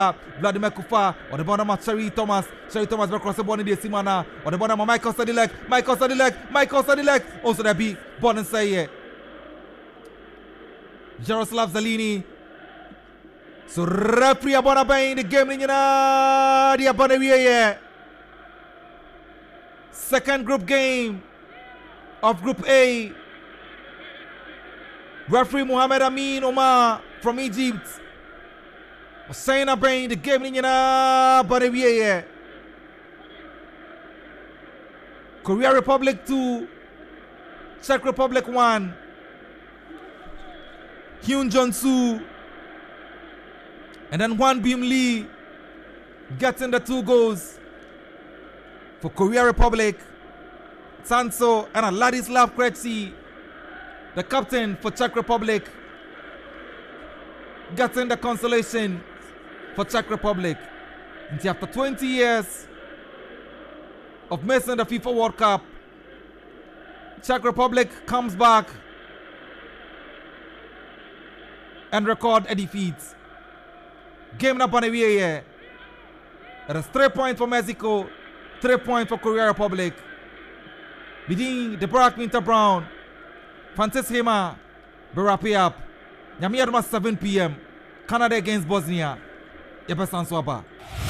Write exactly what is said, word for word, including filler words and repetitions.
Vladimir Kufa, or the bottom of Sherry Thomas, Sherry Thomas across the body, the Simana, or the bottom of Michael Sadilek, Michael Sadilek, Michael Sadilek, also there be Bonan Saye, Jaroslav Zalini. So referee Abona in the game, Nina, the Abona second group game of Group A. Referee Muhammad Amin Omar from Egypt. Saying a brain the game in Abona. Korea Republic two, Czech Republic one. Hyun Jong-soo and then Hwan Beom Lee getting the two goals for Korea Republic. Sanso and Ladislav Krejci, the captain for Czech Republic, getting the consolation for Czech Republic. And after twenty years of missing the FIFA World Cup, Czech Republic comes back and record a defeat. Game na Panavia. It is three points for Mexico, three points for Korea Republic. Bidin the Barack Winter Brown, Francis Hema, Barapi up. Nyamiyadma seven p m Canada against Bosnia. Yepesan Swaba.